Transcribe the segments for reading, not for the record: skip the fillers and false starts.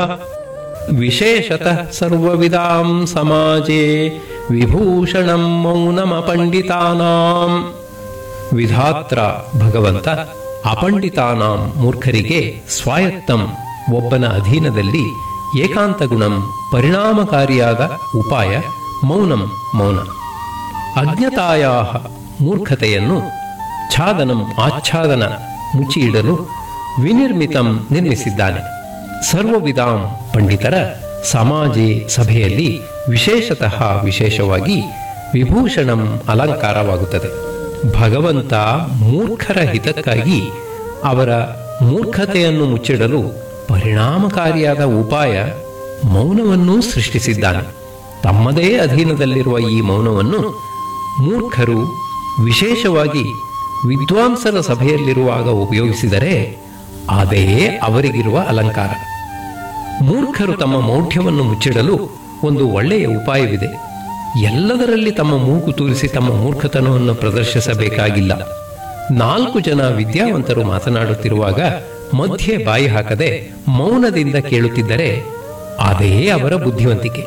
ವಿಶೇಷತಃ ಸರ್ವವಿದಾಂ ಸಮಾಜೇ ವಿಭೂಷಣಂ ಮೌನಮ ಪಂಡಿತಾನಾಂ. ವಿಧಾತ್ರ ಭಗವಂತ ಅಪಂಡಿತಾನಾಂ ಮೂರ್ಖರಿಗೆ ಸ್ವಾಯತ್ತಂ ಒಬ್ಬನ ಅಧೀನದಲ್ಲಿ ಏಕಾಂತ ಗುಣಂ ಪರಿಣಾಮಕಾರಿಯಾದ ಉಪಾಯ ಮೌನಂ ಮೌನ. ಅಜ್ಞತಾಯಾ ಮೂರ್ಖತೆಯನ್ನು ಛಾದನಂ ಆಚ್ಛಾದನ ಮುಚ್ಚಿಯಿಡಲು ವಿನಿರ್ಮಿತಂ ನಿರ್ಮಿಸಿದ್ದಾನೆ. ಸರ್ವವಿಧಾಂ ಪಂಡಿತರ ಸಮಾಜೆ ಸಭೆಯಲ್ಲಿ ವಿಶೇಷತಃ ವಿಶೇಷವಾಗಿ ವಿಭೂಷಣಂ ಅಲಂಕಾರವಾಗುತ್ತದೆ. ಭಗವಂತ ಮೂರ್ಖರ ಹಿತಕ್ಕಾಗಿ ಅವರ ಮೂರ್ಖತೆಯನ್ನು ಮುಚ್ಚಿಡಲು ಪರಿಣಾಮಕಾರಿಯಾದ ಉಪಾಯ ಮೌನವನ್ನೂ ಸೃಷ್ಟಿಸಿದ್ದಾನೆ. ತಮ್ಮದೇ ಅಧೀನದಲ್ಲಿರುವ ಈ ಮೌನವನ್ನು ಮೂರ್ಖರು ವಿಶೇಷವಾಗಿ ವಿದ್ವಾಂಸರ ಸಭೆಯಲ್ಲಿರುವಾಗ ಉಪಯೋಗಿಸಿದರೆ ಅದೇ ಅವರಿಗಿರುವ ಅಲಂಕಾರ. ಮೂರ್ಖರು ತಮ್ಮ ಮೌಢ್ಯವನ್ನು ಮುಚ್ಚಿಡಲು ಒಂದು ಒಳ್ಳೆಯ ಉಪಾಯವಿದೆ. ಎಲ್ಲದರಲ್ಲಿ ತಮ್ಮ ಮೂಗು ತೂರಿಸಿ ತಮ್ಮ ಮೂರ್ಖತನವನ್ನು ಪ್ರದರ್ಶಿಸಬೇಕಾಗಿಲ್ಲ. 4 ಜನ ವಿದ್ಯಾವಂತರು ಮಾತನಾಡುತ್ತಿರುವಾಗ ಮಧ್ಯೆ ಬಾಯಿ ಹಾಕದೆ ಮೌನದಿಂದ ಕೇಳುತ್ತಿದ್ದರೆ ಅದೇ ಅವರ ಬುದ್ಧಿವಂತಿಕೆ.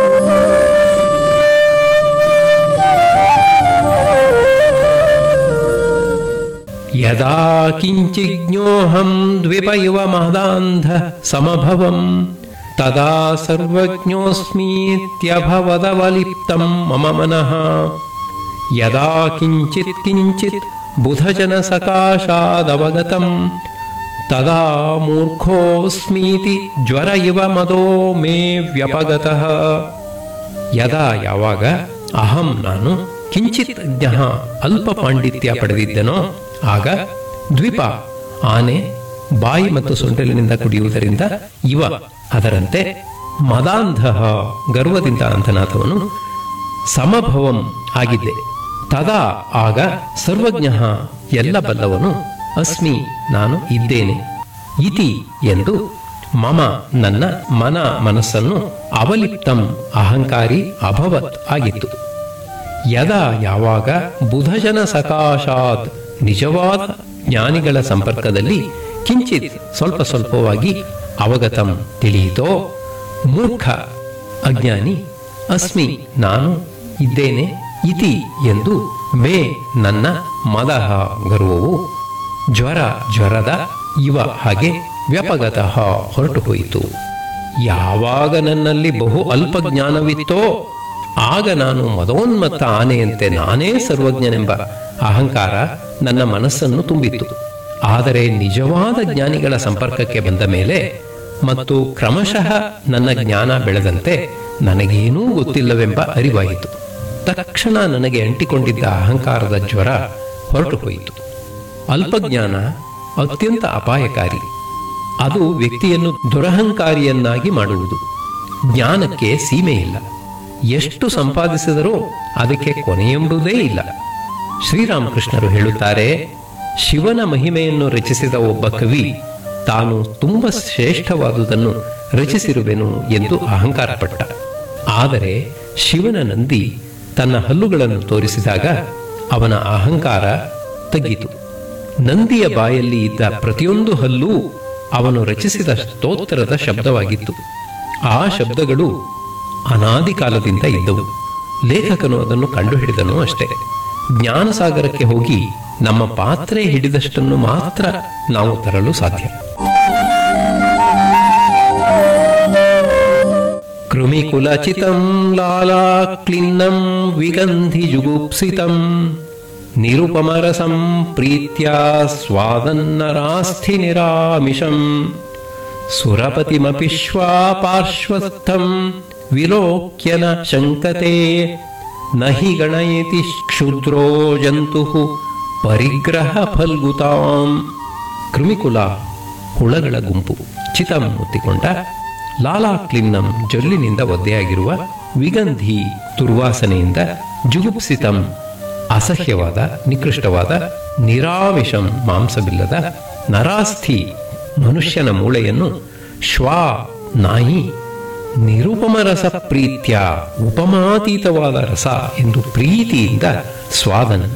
ಯದಾ ಕಿಂಚಿಜ್ಞೋಹಂ ದ್ವಿಪ ಇವ ಮಹದಾಂಧ ಸಮಭವಂ ತದಾ ಸರ್ವಜ್ಞೋಸ್ಮೀತ್ಯಭವದವಲಿಪ್ತಂ ಮಮ ಮನಃ. ಯದಾ ಕಿಂಚಿತ್ ಕಿಂಚಿತ್ ಬುಧಜನ ಸಕಾಶಾದವಗತಂ ತದಾ ಮೂರ್ಖೋಸ್ಮೀತಿ ಜ್ವರ ಇವ ಮದೋ ಮೇ ವ್ಯಪಗತಃ. ಯದಾ ಯಾವಾಗ ಅಹಂ ನಾನು ಕಿಂಚಿತ್ ಜ್ಞಃ ಅಲ್ಪ ಪಾಂಡಿತ್ಯ ಪಡೆದಿದ್ದನೋ ಆಗ ದ್ವಿಪ ಆನೆ ಬಾಯಿ ಮತ್ತು ಸೊಂಟಲಿನಿಂದ ಕುಡಿಯುವುದರಿಂದ ಇವ ಅದರಂತೆ ಮದಾಂಧ ಗರ್ವದಿಂದ ಅಂತನಾಥವನು ಸಮಭವಂ ಆಗಿದ್ದೆ. ತದಾ ಆಗ ಸರ್ವಜ್ಞ ಎಲ್ಲ ಬಲ್ಲವನು ಅಸ್ಮಿ ನಾನು ಇದ್ದೇನೆ ಇತಿ ಎಂದು ಮಮ ನನ್ನ ಮನಸ್ಸನ್ನು ಅವಲಿಪ್ತಂ ಅಹಂಕಾರಿ ಅಭವತ್ ಆಗಿತ್ತು. ಯದಾ ಯಾವಾಗ ಬುಧಜನ ಸಕಾಶಾತ್ ನಿಜವಾದ ಜ್ಞಾನಿಗಳ ಸಂಪರ್ಕದಲ್ಲಿ ಕಿಂಚಿತ್ ಸ್ವಲ್ಪ ಸ್ವಲ್ಪವಾಗಿ ಅವಗತಂ ತಿಳಿಯಿತೋ ಮೂರ್ಖ ಅಜ್ಞಾನಿ ಅಸ್ಮಿ ನಾನು ಇದ್ದೇನೆ ಇತಿ ಎಂದು ಮೇ ನನ್ನ ಮದಃ ಗರ್ವವು ಜ್ವರದ ಇವ ಹಾಗೆ ವ್ಯಪಗತಃ ಹೊರಟು ಹೋಯಿತು. ಯಾವಾಗ ನನ್ನಲ್ಲಿ ಬಹು ಅಲ್ಪ ಜ್ಞಾನವಿತ್ತೋ ಆಗ ನಾನು ಮದೋನ್ಮತ್ತ ಆನೆಯಂತೆ ನಾನೇ ಸರ್ವಜ್ಞನೆಂಬ ಅಹಂಕಾರ ನನ್ನ ಮನಸ್ಸನ್ನು ತುಂಬಿತ್ತು. ಆದರೆ ನಿಜವಾದ ಜ್ಞಾನಿಗಳ ಸಂಪರ್ಕಕ್ಕೆ ಬಂದ ಮೇಲೆ ಮತ್ತು ಕ್ರಮಶಃ ನನ್ನ ಜ್ಞಾನ ಬೆಳೆದಂತೆ ನನಗೇನೂ ಗೊತ್ತಿಲ್ಲವೆಂಬ ಅರಿವಾಯಿತು. ತಕ್ಷಣ ನನಗೆ ಅಂಟಿಕೊಂಡಿದ್ದ ಅಹಂಕಾರದ ಜ್ವರ ಹೊರಟು ಹೋಯಿತು. ಅಲ್ಪಜ್ಞಾನ ಅತ್ಯಂತ ಅಪಾಯಕಾರಿ. ಅದು ವ್ಯಕ್ತಿಯನ್ನು ದುರಹಂಕಾರಿಯನ್ನಾಗಿ ಮಾಡುವುದು. ಜ್ಞಾನಕ್ಕೆ ಸೀಮೆ ಇಲ್ಲ. ಎಷ್ಟು ಸಂಪಾದಿಸಿದರೂ ಅದಕ್ಕೆ ಕೊನೆಯೆಂಬುದೇ ಇಲ್ಲ. ಶ್ರೀರಾಮಕೃಷ್ಣರು ಹೇಳುತ್ತಾರೆ, ಶಿವನ ಮಹಿಮೆಯನ್ನು ರಚಿಸಿದ ಒಬ್ಬ ಕವಿ ತಾನು ತುಂಬ ಶ್ರೇಷ್ಠವಾದುದನ್ನು ರಚಿಸಿರುವೆನು ಎಂದು ಅಹಂಕಾರಪಟ್ಟ. ಆದರೆ ಶಿವನ ನಂದಿ ತನ್ನ ಹಲ್ಲುಗಳನ್ನು ತೋರಿಸಿದಾಗ ಅವನ ಅಹಂಕಾರ ತಗ್ಗಿತು. ನಂದಿಯ ಬಾಯಲ್ಲಿ ಇದ್ದ ಪ್ರತಿಯೊಂದು ಹಲ್ಲೂ ಅವನು ರಚಿಸಿದ ಸ್ತೋತ್ರದ ಶಬ್ದವಾಗಿತ್ತು. ಆ ಶಬ್ದಗಳು ಅನಾದಿ ಕಾಲದಿಂದ ಇದ್ದವು. ಲೇಖಕನು ಅದನ್ನು ಕಂಡುಹಿಡಿದನು ಅಷ್ಟೇ. ಜ್ಞಾನಸಾಗರಕ್ಕೆ ಹೋಗಿ ನಮ್ಮ ಪಾತ್ರೆ ಹಿಡಿದಷ್ಟನ್ನು ಮಾತ್ರ ನಾವು ತರಲು ಸಾಧ್ಯ. ಕೃಮಿಕುಲಚಿತಂ ಲಾಲಾಕ್ಲಿನ್ನಂ ವಿಗಂಧಿ ಜುಗುಪ್ಸಿತಂ ನಿರುಪಮರಸಂ ಪ್ರೀತ್ಯಾ ಸ್ವಾದನ್ನರಾಸ್ಥಿ ನಿರಾಮಿಷಂ ಸುರಪತಿಮಪಿಶ್ವಾ ಪಾರ್ಶ್ವಸ್ಥಂ ವಿಲೋಕ್ಯನ ಶಂಕತೆ ನಹಿ ಗಣಯತಿ ಕ್ಷುದ್ರೋ ಜಂತುಃ ಪರಿಗ್ರಹ ಫಲ್ಗುತಾಂ. ಕೃಮಿಕುಲ ಹುಳಗಳ ಗುಂಪು, ಚಿತಂ ಮುತ್ತಿಕೊಂಡ, ಲಾಲಾಕ್ಲಿನ್ನಂ ಜೊಲ್ಲಿನಿಂದ ಒದ್ದೆಯಾಗಿರುವ, ವಿಗಂಧಿ ದುರ್ವಾಸನೆಯಿಂದ, ಜುಗುಪ್ಸಿತಂ ಅಸಹ್ಯವಾದ ನಿಕೃಷ್ಟವಾದ, ನಿರಾಮಿಷಂ ಮಾಂಸವಿಲ್ಲದ, ನರಾಸ್ಥಿ ಮನುಷ್ಯನ ಮೂಳೆಯನ್ನು, ಶ್ವಾ ನಾಯಿ, ನಿರುಪಮರಸ ಪ್ರೀತ್ಯ ಉಪಮಾತೀತವಾದ ರಸ ಎಂದು ಪ್ರೀತಿಯಿಂದ ಸ್ವಾದನ್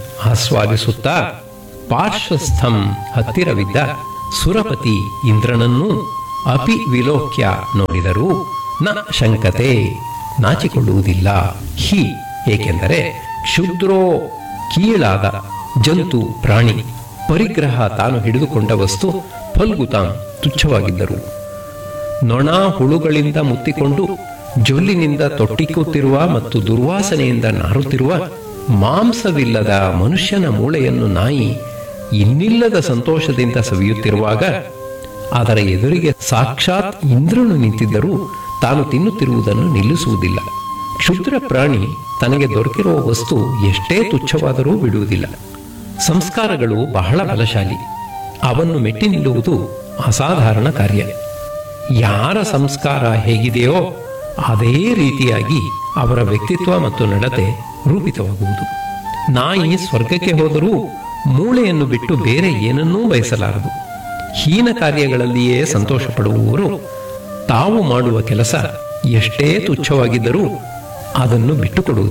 ಆಸ್ವಾದಿಸುತ್ತಾ, ಪಾರ್ಶ್ವಸ್ಥಂ ಹತ್ತಿರವಿದ್ದ ಸುರಪತಿ ಇಂದ್ರನನ್ನೂ ಅಪಿ ವಿಲೋಕ್ಯ ನೋಡಿದರೂ ನ ಶಂಕತೆ ನಾಚಿಕೊಳ್ಳುವುದಿಲ್ಲ. ಹಿ ಏಕೆಂದರೆ ಕ್ಷುದ್ರೋ ಕೀಳಾದ ಜಂತು ಪ್ರಾಣಿ, ಪರಿಗ್ರಹ ತಾನು ಹಿಡಿದುಕೊಂಡ ವಸ್ತು, ಫಲ್ಗುತಾಂ ತುಚ್ಛವಾಗಿದ್ದರು. ನೊಣ ಹುಳುಗಳಿಂದ ಮುತ್ತಿಕೊಂಡು ಜೊಲ್ಲಿನಿಂದ ತೊಟ್ಟಿಕ್ಕುತ್ತಿರುವ ಮತ್ತು ದುರ್ವಾಸನೆಯಿಂದ ನಾರುತ್ತಿರುವ ಮಾಂಸವಿಲ್ಲದ ಮನುಷ್ಯನ ಮೂಳೆಯನ್ನು ನಾಯಿ ಇನ್ನಿಲ್ಲದ ಸಂತೋಷದಿಂದ ಸವಿಯುತ್ತಿರುವಾಗ ಅದರ ಎದುರಿಗೆ ಸಾಕ್ಷಾತ್ ಇಂದ್ರನು ನಿಂತಿದ್ದರೂ ತಾನು ತಿನ್ನುತ್ತಿರುವುದನ್ನು ನಿಲ್ಲಿಸುವುದಿಲ್ಲ. ಕ್ಷುದ್ರ ಪ್ರಾಣಿ ತನಗೆ ದೊರಕಿರುವ ವಸ್ತು ಎಷ್ಟೇ ತುಚ್ಛವಾದರೂ ಬಿಡುವುದಿಲ್ಲ. ಸಂಸ್ಕಾರಗಳು ಬಹಳ ಬಲಶಾಲಿ, ಅವನ್ನು ಮೆಟ್ಟಿ ನಿಲ್ಲುವುದು ಅಸಾಧಾರಣ ಕಾರ್ಯ. ಯಾರ ಸಂಸ್ಕಾರ ಹೇಗಿದೆಯೋ ಅದೇ ರೀತಿಯಾಗಿ ಅವರ ವ್ಯಕ್ತಿತ್ವ ಮತ್ತು ನಡತೆ ರೂಪಿತವಾಗುವುದು. ನಾಯಿ ಸ್ವರ್ಗಕ್ಕೆ ಹೋದರೂ ಮೂಳೆಯನ್ನು ಬಿಟ್ಟು ಬೇರೆ ಏನನ್ನೂ ಬಯಸಲಾರದು. ಹೀನ ಕಾರ್ಯಗಳಲ್ಲಿಯೇ ಸಂತೋಷ ಪಡುವವರು ತಾವು ಮಾಡುವ ಕೆಲಸ ಎಷ್ಟೇ ತುಚ್ಛವಾಗಿದ್ದರೂ ಅದನ್ನು ಬಿಟ್ಟುಕೊಡುವುದು